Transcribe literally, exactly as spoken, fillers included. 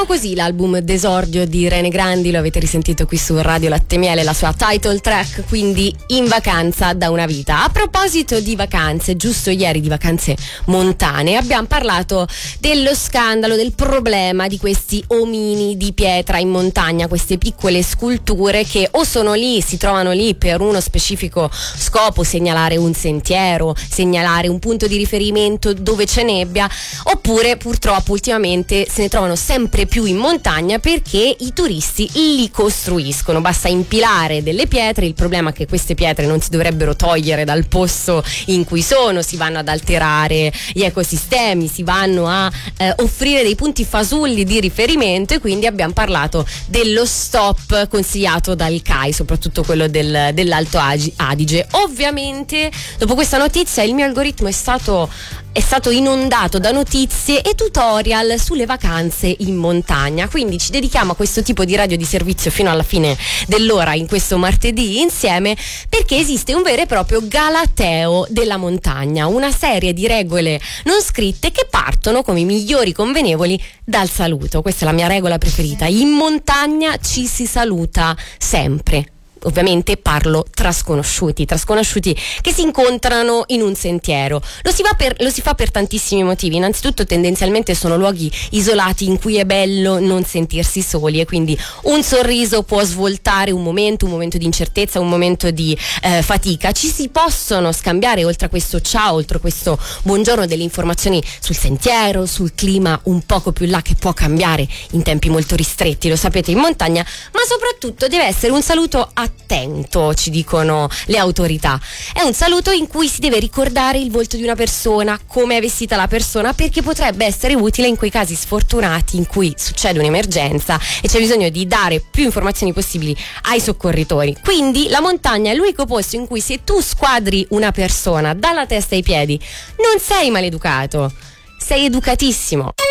così l'album d'esordio di Rene Grandi, lo avete risentito qui su Radio Latte Miele, la sua title track, quindi In vacanza da una vita. A proposito di vacanze, giusto ieri di vacanze montane, abbiamo parlato dello scandalo, del problema di questi omini di pietra in montagna, queste piccole sculture che o sono lì, si trovano lì per uno specifico scopo, segnalare un sentiero, segnalare un punto di riferimento dove c'è nebbia, oppure purtroppo ultimamente se ne trovano sempre più in montagna perché i turisti li costruiscono. Basta impilare delle pietre, il problema è che queste pietre non si dovrebbero togliere dal posto in cui sono, si vanno ad alterare gli ecosistemi, si vanno a eh, offrire dei punti fasulli di riferimento, e quindi abbiamo parlato dello stop consigliato dal C A I, soprattutto quello del, dell'Alto Adige. Ovviamente dopo questa notizia il mio algoritmo è stato è stato inondato da notizie e tutorial sulle vacanze in montagna, quindi ci dedichiamo a questo tipo di radio di servizio fino alla fine dell'ora in questo martedì insieme, perché esiste un vero e proprio galateo della montagna, una serie di regole non scritte che partono come i migliori convenevoli dal saluto. Questa è la mia regola preferita: in montagna ci si saluta sempre. Ovviamente parlo tra sconosciuti, tra sconosciuti che si incontrano in un sentiero. Lo si fa per, lo si fa per tantissimi motivi. Innanzitutto, tendenzialmente sono luoghi isolati in cui è bello non sentirsi soli, e quindi un sorriso può svoltare un momento, un momento di incertezza, un momento di eh, fatica. Ci si possono scambiare, oltre a questo ciao, oltre a questo buongiorno, delle informazioni sul sentiero, sul clima un poco più là che può cambiare in tempi molto ristretti, lo sapete, in montagna, ma soprattutto deve essere un saluto a attento, ci dicono le autorità. È un saluto in cui si deve ricordare il volto di una persona, come è vestita la persona, perché potrebbe essere utile in quei casi sfortunati in cui succede un'emergenza e c'è bisogno di dare più informazioni possibili ai soccorritori. Quindi la montagna è l'unico posto in cui, se tu squadri una persona dalla testa ai piedi, non sei maleducato, sei educatissimo.